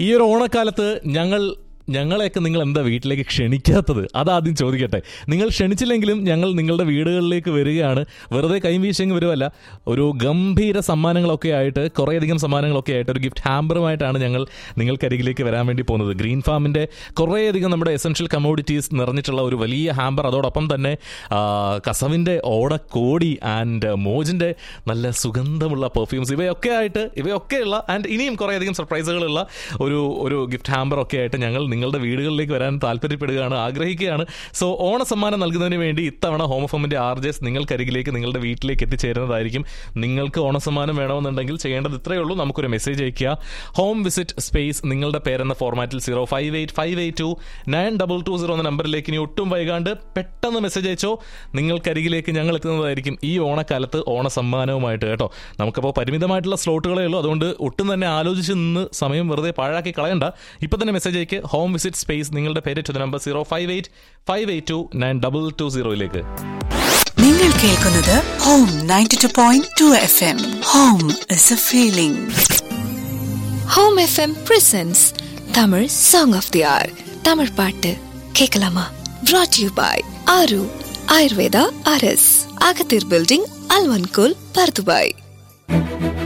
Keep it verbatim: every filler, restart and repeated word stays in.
ഈ ഒരു ഓണക്കാലത്ത് ഞങ്ങൾ ഞങ്ങളെയൊക്കെ നിങ്ങൾ എന്താ വീട്ടിലേക്ക് ക്ഷണിക്കാത്തത്? അതാദ്യം ചോദിക്കട്ടെ. നിങ്ങൾ ക്ഷണിച്ചില്ലെങ്കിലും ഞങ്ങൾ നിങ്ങളുടെ വീടുകളിലേക്ക് വരികയാണ്. വെറുതെ കൈവീശങ്ങ് വരുമല്ല, ഒരു ഗംഭീര സമ്മാനങ്ങളൊക്കെ ആയിട്ട്, കുറേയധികം സമ്മാനങ്ങളൊക്കെ ആയിട്ട്, ഒരു ഗിഫ്റ്റ് ഹാമ്പറുമായിട്ടാണ് ഞങ്ങൾ നിങ്ങൾക്കരികിലേക്ക് വരാൻ വേണ്ടി പോകുന്നത്. ഗ്രീൻ ഫാമിൻ്റെ കുറേയധികം നമ്മുടെ എസെൻഷ്യൽ കമ്മോഡിറ്റീസ് നിറഞ്ഞിട്ടുള്ള ഒരു വലിയ ഹാമ്പർ, അതോടൊപ്പം തന്നെ കസവിൻ്റെ ഓടക്കോടി ആൻഡ് മോജിൻ്റെ നല്ല സുഗന്ധമുള്ള പെർഫ്യൂംസ്, ഇവയൊക്കെ ആയിട്ട് ഇവയൊക്കെയുള്ള ആൻഡ് ഇനിയും കുറേയധികം സർപ്രൈസുകളുള്ള ഒരു ഒരു ഗിഫ്റ്റ് ഹാമ്പറൊക്കെ ആയിട്ട് ഞങ്ങൾ നിങ്ങളുടെ വീടുകളിലേക്ക് വരാൻ താല്പര്യപ്പെടുകയാണ്, ആഗ്രഹിക്കുകയാണ്. സോ ഓണ സമ്മാനം നൽകുന്നതിന് വേണ്ടി ഇത്തവണ ഹോം എഫ് എമ്മിന്റെ ആർജേസ് നിങ്ങൾക്കരികിലേക്ക്, നിങ്ങളുടെ വീട്ടിലേക്ക് എത്തിച്ചേരുന്നതായിരിക്കും. നിങ്ങൾക്ക് ഓണസമ്മാനം വേണമെന്നുണ്ടെങ്കിൽ ചെയ്യേണ്ടത് ഇത്രയേ ഉള്ളൂ. നമുക്കൊരു മെസ്സേജ് അയക്കുക. ഹോം വിസിറ്റ് സ്പേസ് നിങ്ങളുടെ പേരെന്ന ഫോർമാറ്റിൽ zero five eight five eight to nine double two zero എന്ന നമ്പറിലേക്ക് ഇനി ഒട്ടും വൈകാണ്ട് പെട്ടെന്ന് മെസ്സേജ് അയച്ചോ. നിങ്ങൾക്കരികിലേക്ക് ഞങ്ങൾ എത്തുന്നതായിരിക്കും ഈ ഓണക്കാലത്ത് ഓണസമ്മാനവുമായിട്ട് കേട്ടോ. നമുക്കപ്പോൾ പരിമിതമായിട്ടുള്ള സ്ലോട്ടുകളേ ഉള്ളൂ, അതുകൊണ്ട് ഒട്ടും തന്നെ ആലോചിച്ച് നിന്ന് സമയം വെറുതെ പാഴാക്കി കളയണ്ട. ഇപ്പം തന്നെ മെസ്സേജ് അയക്ക്. ഹോം വിസിറ്റ് സ്പേസ് നിങ്ങളുടെ പേര് to the number zero five eight five eight to nine double two സീറോയിലേക്ക്. നിങ്ങൾ കേൾക്കുന്നത് home ninety two point two F M. Home is A feeling. Home FM presence Tamil song of they are. Tamil பாட்டு கேட்கலாமா? brought you bye ஆரு Ayurveda RS, அகத்தீர் building, அல்வன்கோல், Bur Dubai.